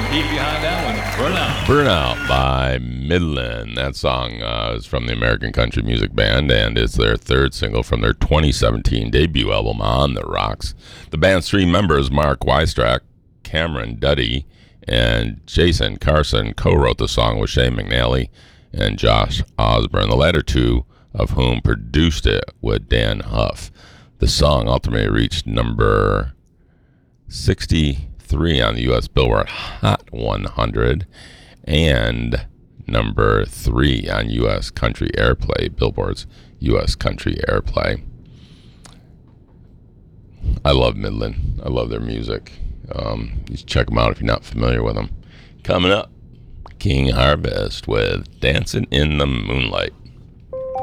Keep behind that one. Burnout. Burnout by Midland. That song is from the American Country Music Band, and it's their third single from their 2017 debut album, On the Rocks. The band's three members, Mark Weistrack, Cameron Duddy, and Jason Carson, co-wrote the song with Shane McNally and Josh Osborne, the latter two of whom produced it with Dan Huff. The song ultimately reached number 63 on the U.S. Billboard Hot 100 and number 3 on U.S. Country Airplay, Billboard's U.S. Country Airplay. I love Midland. I love their music. You should check them out if you're not familiar with them. Coming up, King Harvest with Dancing in the Moonlight.